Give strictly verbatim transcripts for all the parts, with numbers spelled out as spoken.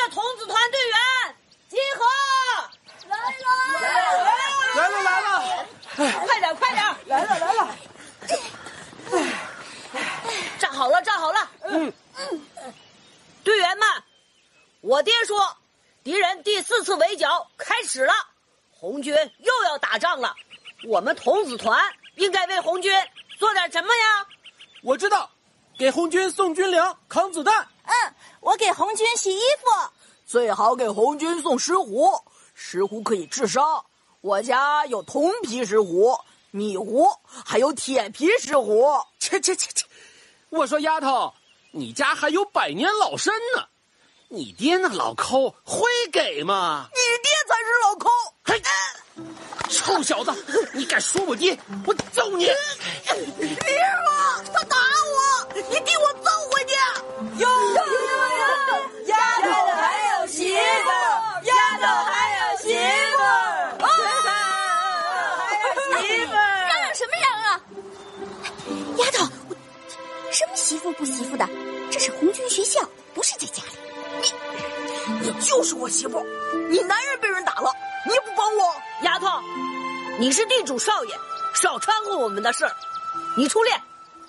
的童子团队员集合！ 来了！ 来了来了！ 快点快点！ 来了来了！ 站好了站好了！ 嗯嗯，队员们，我爹说，敌人第四次围剿开始了，红军又要打仗了，我们童子团应该为红军做点什么呀？ 我知道，给红军送军粮、扛子弹。 嗯，我给红军洗衣服。 最好给红军送石斛，石斛可以治伤。我家有铜皮石斛、米斛，还有铁皮石斛。 切切切切！我说丫头，你家还有百年老参呢，你爹那老抠会给吗？ 你爹才是老抠！ 嘿，臭小子，你敢说我爹，我揍你！ 别说，他打我，你替我揍回去！ 哟哟哟！丫头还有媳妇，丫头还有媳妇，啊，还有媳妇！嚷嚷什么嚷嚷？丫头，什么媳妇不媳妇的？这是红军学校，不是在家里。 你，你就是我媳妇，你男人被人打了，你也不帮我。 丫头，你是地主少爷，少掺和我们的事儿。你出列。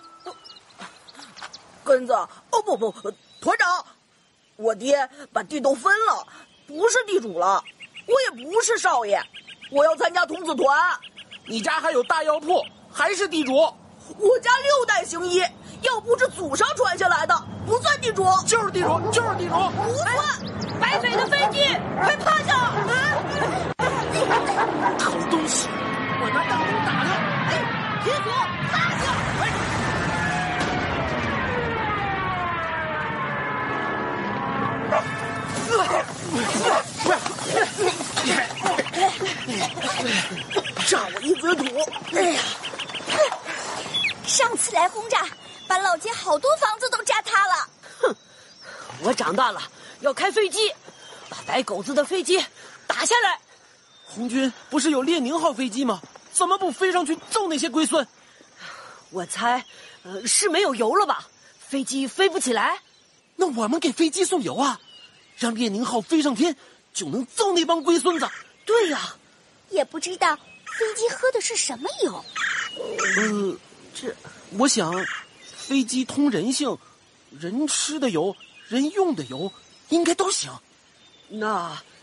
根子，哦不不，团长，我爹把地都分了，不是地主了，我也不是少爷，我要参加童子团。 你家还有大药铺，还是地主？ 我家六代行医，要不是祖上传下来的，不算地主。 就是地主，就是地主， 不算。 白腿的飞机，快趴下！ 好东西，我拿大刀打他！ 哎，铁锁，趴下！炸我一嘴土！哎呀， 上次来轰炸，把老街好多房子都炸塌了。 哼，我长大了要开飞机，把白狗子的飞机打下来。 红军不是有列宁号飞机吗？怎么不飞上去揍那些龟孙？ 我猜，呃，是没有油了吧？飞机飞不起来。 那我们给飞机送油啊，让列宁号飞上天，就能揍那帮龟孙子。 对呀、啊， 也不知道飞机喝的是什么油。 呃，这我想，飞机通人性，人吃的油，人用的油，应该都行。 那